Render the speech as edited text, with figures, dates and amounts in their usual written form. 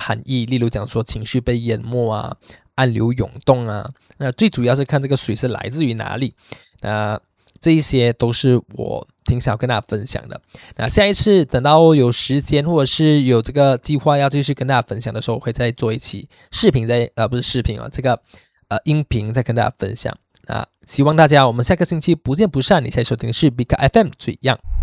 含义，例如讲说情绪被淹没啊，暗流涌动啊，那最主要是看这个水是来自于哪里。那这一些都是我挺想跟大家分享的。那下一次等到有时间或者是有这个计划要继续跟大家分享的时候，我会再做一期视频不是视频啊，这个音频再跟大家分享。那希望大家我们下个星期不见不散。你现在收听的是 Big FM 最样。